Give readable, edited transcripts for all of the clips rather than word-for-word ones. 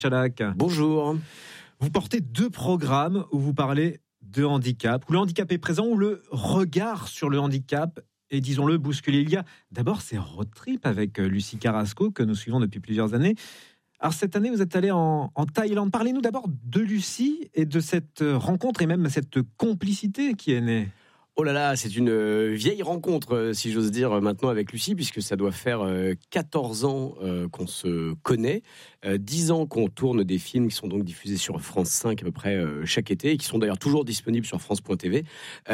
Michalak. Bonjour. Vous portez 2 programmes où vous parlez de handicap, où le handicap est présent, où le regard sur le handicap est, disons-le, bousculé. Il y a d'abord ces road trips avec Lucie Carrasco que nous suivons depuis plusieurs années. Alors cette année, vous êtes allé en Thaïlande. Parlez-nous d'abord de Lucie et de cette rencontre et même cette complicité qui est née. Oh là là, c'est une vieille rencontre, si j'ose dire, maintenant avec Lucie, puisque ça doit faire 14 ans qu'on se connaît, 10 ans qu'on tourne des films qui sont donc diffusés sur France 5 à peu près chaque été, et qui sont d'ailleurs toujours disponibles sur France.tv.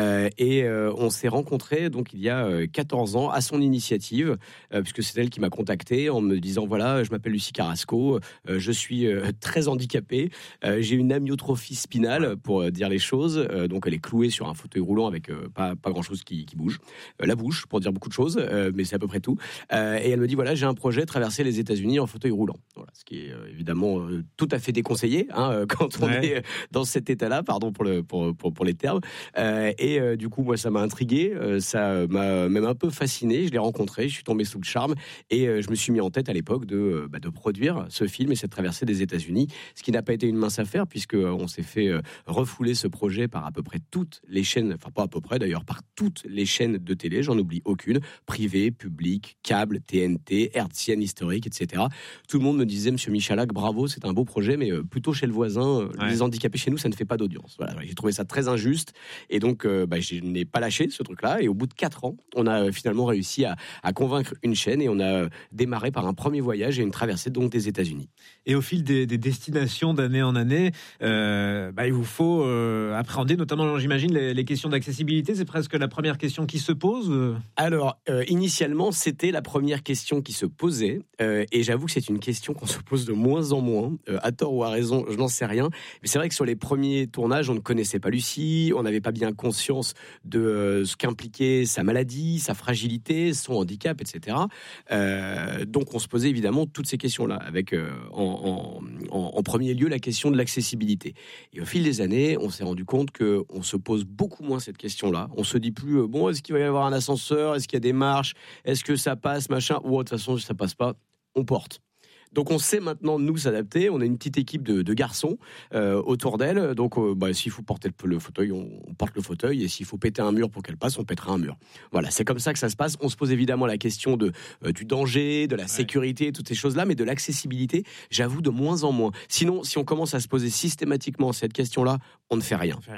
On s'est rencontrés donc il y a 14 ans à son initiative, puisque c'est elle qui m'a contacté en me disant voilà, je m'appelle Lucie Carrasco, je suis très handicapée, j'ai une amyotrophie spinale pour dire les choses, donc elle est clouée sur un fauteuil roulant avec pas grand chose qui bouge, la bouche pour dire beaucoup de choses, mais c'est à peu près tout, et elle me dit voilà, j'ai un projet, traverser les États-Unis en fauteuil roulant. Voilà, ce qui est évidemment tout à fait déconseillé quand on est dans cet état-là, pardon pour les termes, du coup moi ça m'a intrigué, ça m'a même un peu fasciné. Je l'ai rencontré, je suis tombé sous le charme, et je me suis mis en tête à l'époque de produire ce film et cette traversée des États-Unis, ce qui n'a pas été une mince affaire, puisque on s'est fait refouler ce projet par à peu près toutes les chaînes, enfin pas à peu près d'ailleurs, par toutes les chaînes de télé, j'en oublie aucune, privée, publique, câble, TNT, hertzienne, historique, etc. Tout le monde me disait, monsieur Michalak, bravo, c'est un beau projet, mais plutôt chez le voisin, les handicapés chez nous, ça ne fait pas d'audience. Voilà, j'ai trouvé ça très injuste, et donc je n'ai pas lâché ce truc-là, et au bout de 4 ans, on a finalement réussi à convaincre une chaîne, et on a démarré par un premier voyage et une traversée donc des États-Unis. Et au fil des destinations d'année en année, il vous faut appréhender notamment, j'imagine, les questions d'accessibilité. C'est presque la première question qui se pose. Alors, initialement, c'était la première question qui se posait, et j'avoue que c'est une question qu'on se pose de moins en moins, à tort ou à raison, je n'en sais rien. Mais c'est vrai que sur les premiers tournages, on ne connaissait pas Lucie, on n'avait pas bien conscience de ce qu'impliquait sa maladie, sa fragilité, son handicap, etc. Donc on se posait évidemment toutes ces questions-là, avec en premier lieu la question de l'accessibilité. Et au fil des années, on s'est rendu compte qu'on se pose beaucoup moins cette question-là. On se dit plus, est-ce qu'il va y avoir un ascenseur, est-ce qu'il y a des marches, est-ce que ça passe, machin, ou de toute façon, si ça passe pas, on porte. Donc on sait maintenant nous s'adapter. On a une petite équipe de garçons autour d'elle. Donc s'il faut porter le fauteuil, on porte le fauteuil. Et s'il faut péter un mur pour qu'elle passe, on pètera un mur. Voilà, c'est comme ça que ça se passe. On se pose évidemment la question du danger, de la sécurité, toutes ces choses-là, mais de l'accessibilité, j'avoue, de moins en moins. Sinon, si on commence à se poser systématiquement cette question-là, on ne fait rien.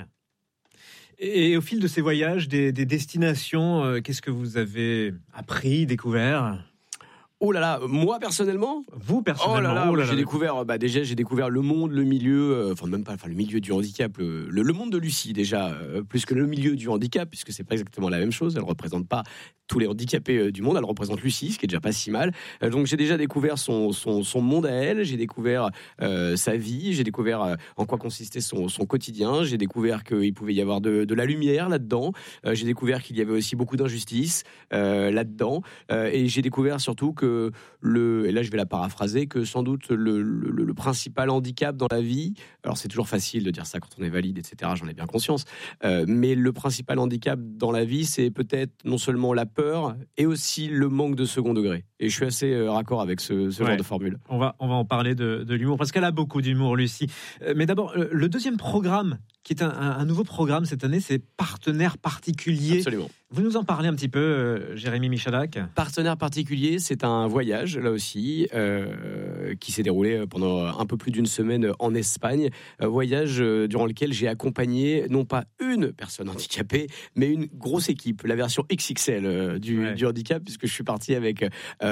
Et au fil de ces voyages, des destinations, qu'est-ce que vous avez appris, découvert ? Oh là là, moi personnellement, vous personnellement, j'ai découvert j'ai découvert le monde, le milieu, le milieu du handicap, le monde de Lucie déjà, plus que le milieu du handicap, puisque c'est pas exactement la même chose. Elle représente pas tous les handicapés du monde, elle représente Lucie, ce qui est déjà pas si mal. Donc j'ai déjà découvert son monde à elle, j'ai découvert sa vie, j'ai découvert en quoi consistait son quotidien, j'ai découvert qu'il pouvait y avoir de la lumière là-dedans, j'ai découvert qu'il y avait aussi beaucoup d'injustice là-dedans, et j'ai découvert surtout que et là je vais la paraphraser, que sans doute le principal handicap dans la vie, alors c'est toujours facile de dire ça quand on est valide, etc., j'en ai bien conscience, mais le principal handicap dans la vie, c'est peut-être non seulement la peur, et aussi le manque de second degré. Et je suis assez raccord avec ce genre de formule. On va en parler de l'humour, parce qu'elle a beaucoup d'humour, Lucie. Mais d'abord, le deuxième programme, qui est un nouveau programme cette année, c'est Partenaires particuliers. Absolument. Vous nous en parlez un petit peu, Jérémy Michalak ? Partenaires particuliers, c'est un voyage, là aussi, qui s'est déroulé pendant un peu plus d'une semaine en Espagne. Un voyage durant lequel j'ai accompagné, non pas une personne handicapée, mais une grosse équipe, la version XXL du handicap, puisque je suis parti avec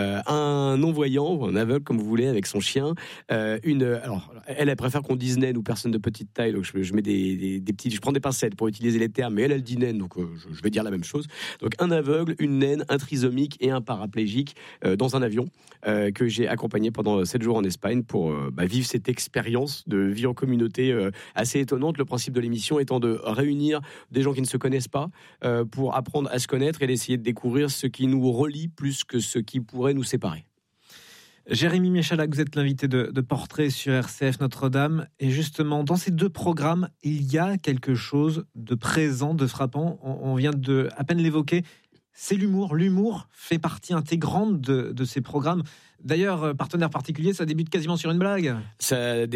un non-voyant, ou un aveugle, comme vous voulez, avec son chien. Alors, elle préfère qu'on dise naine ou personne de petite taille, donc je mets des petits, je prends des pincettes pour utiliser les termes, mais elle dit naine, donc je vais dire la même chose. Donc un aveugle, une naine, un trisomique et un paraplégique dans un avion que j'ai accompagné pendant 7 jours en Espagne pour vivre cette expérience de vie en communauté assez étonnante. Le principe de l'émission étant de réunir des gens qui ne se connaissent pas pour apprendre à se connaître et d'essayer de découvrir ce qui nous relie plus que ce qui pourrait nous séparer. Jérémy Michalak, vous êtes l'invité de Portrait sur RCF Notre-Dame. Et justement, dans ces 2 programmes, il y a quelque chose de présent, de frappant. On vient à peine l'évoquer. C'est l'humour. L'humour fait partie intégrante de ces programmes. D'ailleurs, partenaire particulier, ça débute quasiment sur une blague. Ça